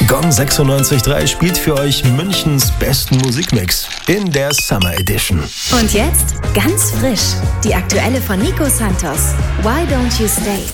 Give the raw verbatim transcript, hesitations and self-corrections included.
Gong sechsundneunzig Komma drei spielt für euch Münchens besten Musikmix in der Summer Edition. Und jetzt ganz frisch, die aktuelle von Nico Santos. Why Don't You Stay?